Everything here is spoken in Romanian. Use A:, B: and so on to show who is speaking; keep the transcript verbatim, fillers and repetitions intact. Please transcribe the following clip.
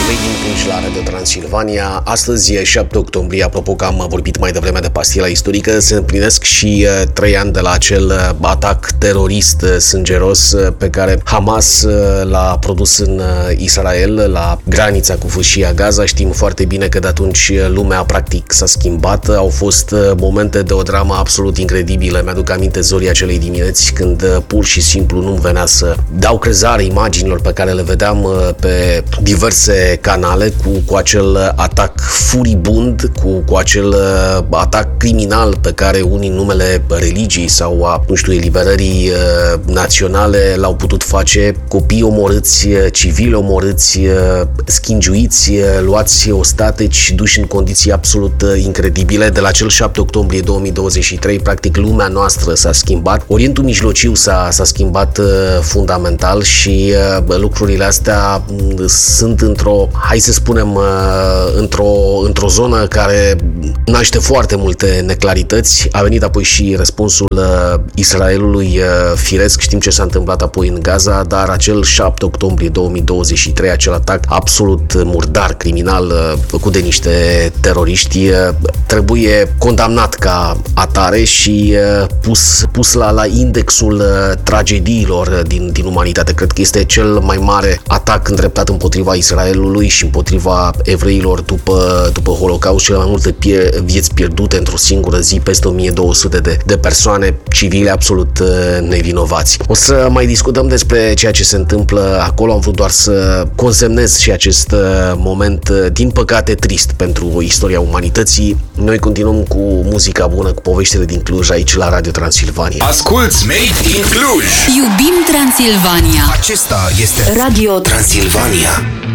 A: Made in Cluj la Radio Transilvania. Astăzi, șapte octombrie, apropo că am vorbit mai devreme de pastila istorică, se împlinesc și trei ani de la acel atac terorist sângeros pe care Hamas l-a produs în Israel, la granița cu Fâșia Gaza. Știm foarte bine că de atunci lumea practic s-a schimbat. Au fost momente de o dramă absolut incredibilă. Mi-aduc aminte zorii acelei dimineți când pur și simplu nu-mi venea să dau crezare imaginilor pe care le vedeam pe diverse canale cu, cu acel atac furibund, cu, cu acel atac criminal pe care unii în numele religiei sau a, nu știu, eliberării uh, naționale l-au putut face. Copii omorâți, civili omorâți, uh, schingiuiți, uh, luați ostateci, duși în condiții absolut uh, incredibile. De la acel șapte octombrie două mii douăzeci și trei, practic lumea noastră s-a schimbat. Orientul Mijlociu s-a, s-a schimbat uh, fundamental și uh, lucrurile astea uh, sunt într-o, hai să spunem, uh, într-o, într-o zonă care naște foarte multe neclarități. A venit apoi și răspunsul uh, Israelului uh, firesc, știm ce s-a întâmplat apoi în Gaza, dar acel șapte octombrie două mii douăzeci și trei, acel atac absolut murdar, criminal, uh, făcut de niște teroriști, uh, trebuie condamnat ca atare și uh, pus, pus la, la indexul uh, tragediilor din, din umanitate. Cred că este cel mai mare atac îndreptat împotriva Israelului și împotriva evreilor după, după Holocaust, cele mai multe pie, vieți pierdute într-o singură zi, peste o mie două sute de, de persoane civile absolut uh, nevinovați. O să mai discutăm despre ceea ce se întâmplă acolo. Am vrut doar să consemnez și acest uh, moment, uh, din păcate trist pentru istoria umanității. Noi continuăm cu muzica bună, cu poveștile din Cluj aici la Radio Transilvania.
B: Asculți Made in Cluj!
C: Iubim Transilvania!
B: Acesta este Radio Transilvania.